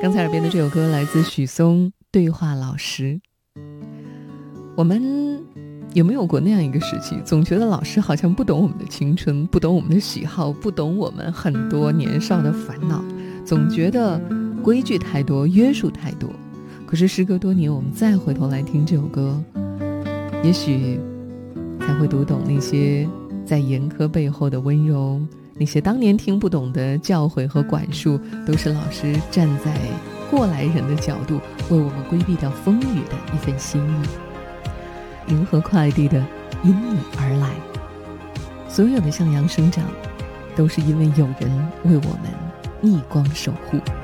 刚才耳边的这首歌来自许嵩，对话老师。我们有没有过那样一个时期，总觉得老师好像不懂我们的青春，不懂我们的喜好，不懂我们很多年少的烦恼，总觉得规矩太多，约束太多。可是时隔多年，我们再回头来听这首歌，也许才会读懂那些在严苛背后的温柔，那些当年听不懂的教诲和管束，都是老师站在过来人的角度为我们规避掉风雨的一份心意。银河快递的因你而来，所有的向阳生长，都是因为有人为我们逆光守护。